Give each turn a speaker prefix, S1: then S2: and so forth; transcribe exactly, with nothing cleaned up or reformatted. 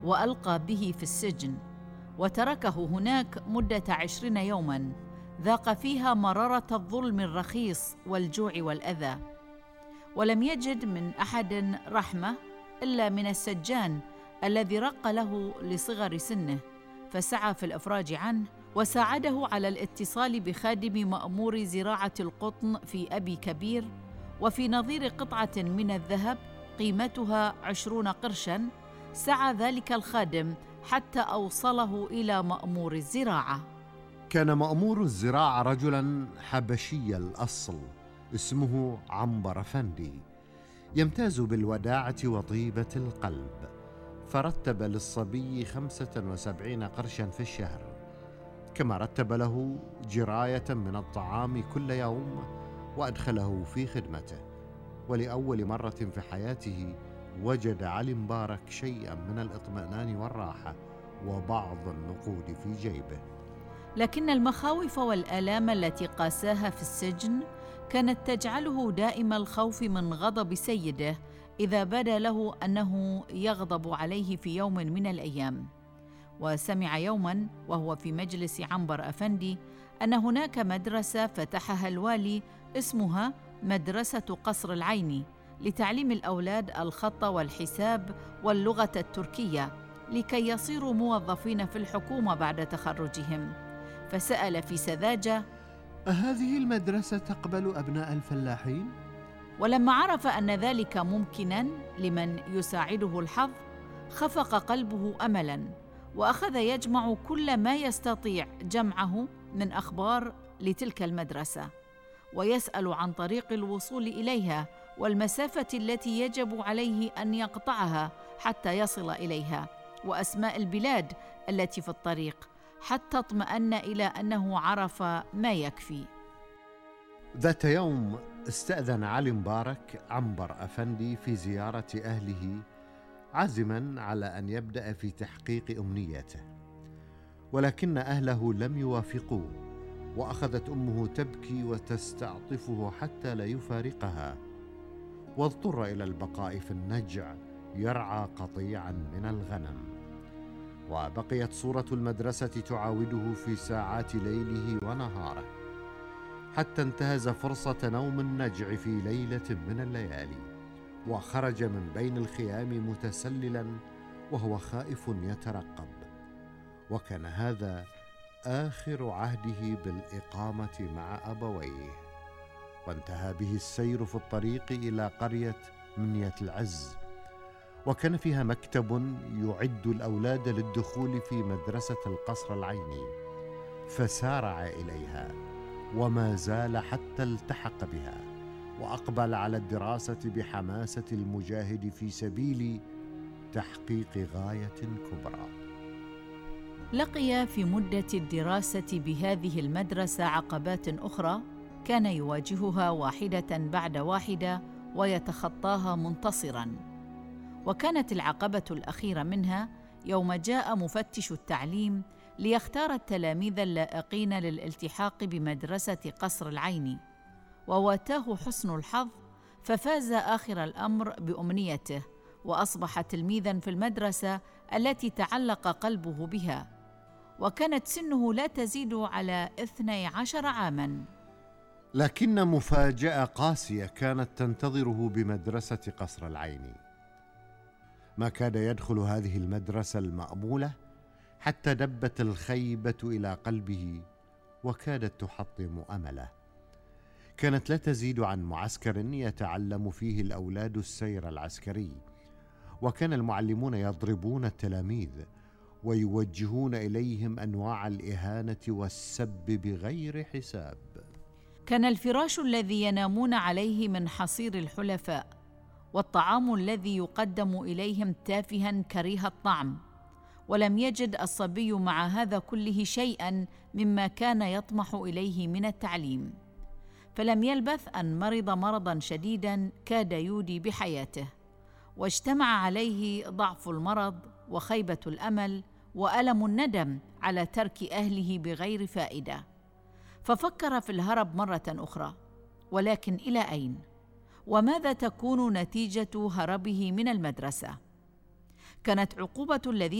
S1: وألقى به في السجن، وتركه هناك مدة عشرين يوماً ذاق فيها مرارة الظلم الرخيص والجوع والأذى، ولم يجد من أحد رحمة إلا من السجان الذي رق له لصغر سنه، فسعى في الإفراج عنه وساعده على الاتصال بخادم مأمور زراعة القطن في أبي كبير، وفي نظير قطعة من الذهب قيمتها عشرون قرشاً سعى ذلك الخادم حتى أوصله إلى مأمور الزراعة.
S2: كان مأمور الزراعة رجلاً حبشي الأصل اسمه عنبر أفندي، يمتاز بالوداعة وطيبة القلب، فرتب للصبي خمسة وسبعين قرشاً في الشهر، كما رتب له جراية من الطعام كل يوم وأدخله في خدمته. ولأول مرة في حياته وجد علي مبارك شيئاً من الاطمئنان والراحة وبعض النقود في جيبه.
S1: لكن المخاوف والآلام التي قاساها في السجن كانت تجعله دائم الخوف من غضب سيده إذا بدا له أنه يغضب عليه في يوم من الأيام. وسمع يوماً وهو في مجلس عنبر أفندي أن هناك مدرسة فتحها الوالي اسمها مدرسة قصر العيني لتعليم الأولاد الخط والحساب واللغة التركية لكي يصيروا موظفين في الحكومة بعد تخرجهم، فسأل في سذاجة:
S2: أهذه المدرسة تقبل أبناء الفلاحين؟
S1: ولما عرف أن ذلك ممكناً لمن يساعده الحظ خفق قلبه أملاً، وأخذ يجمع كل ما يستطيع جمعه من أخبار لتلك المدرسة، ويسأل عن طريق الوصول إليها والمسافة التي يجب عليه أن يقطعها حتى يصل إليها، وأسماء البلاد التي في الطريق، حتى اطمأن إلى أنه عرف ما يكفي.
S2: ذات يوم استأذن علي مبارك عنبر أفندي في زيارة أهله، عازماً على أن يبدأ في تحقيق أمنيته، ولكن أهله لم يوافقوه، وأخذت أمه تبكي وتستعطفه حتى لا يفارقها، واضطر إلى البقاء في النجع يرعى قطيعاً من الغنم. وبقيت صورة المدرسة تعاوده في ساعات ليله ونهاره، حتى انتهز فرصة نوم النجع في ليلة من الليالي، وخرج من بين الخيام متسللاً وهو خائف يترقب. وكان هذا آخر عهده بالإقامة مع أبويه، وانتهى به السير في الطريق إلى قرية منية العز، وكان فيها مكتب يعد الأولاد للدخول في مدرسة القصر العيني، فسارع إليها وما زال حتى التحق بها، وأقبل على الدراسة بحماسة المجاهد في سبيل تحقيق غاية كبرى.
S1: لقي في مدة الدراسة بهذه المدرسة عقبات أخرى كان يواجهها واحدة بعد واحدة ويتخطاها منتصراً، وكانت العقبة الأخيرة منها يوم جاء مفتش التعليم ليختار التلاميذ اللائقين للالتحاق بمدرسة قصر العيني، وواتاه حسن الحظ ففاز آخر الأمر بأمنيته، وأصبح تلميذاً في المدرسة التي تعلق قلبه بها، وكانت سنه لا تزيد على اثني عشر عاماً.
S2: لكن مفاجأة قاسية كانت تنتظره بمدرسة قصر العيني. ما كاد يدخل هذه المدرسة المأمولة حتى دبت الخيبة إلى قلبه وكادت تحطم أمله. كانت لا تزيد عن معسكر يتعلم فيه الأولاد السير العسكري، وكان المعلمون يضربون التلاميذ ويوجهون إليهم أنواع الإهانة والسب بغير حساب.
S1: كان الفراش الذي ينامون عليه من حصير الحلفاء، والطعام الذي يقدم إليهم تافها كريه الطعم، ولم يجد الصبي مع هذا كله شيئا مما كان يطمح إليه من التعليم، فلم يلبث أن مرض مرضا شديدا كاد يودي بحياته، واجتمع عليه ضعف المرض وخيبة الأمل وألم الندم على ترك أهله بغير فائدة، ففكر في الهرب مرة أخرى، ولكن إلى أين؟ وماذا تكون نتيجة هربه من المدرسة؟ كانت عقوبة الذين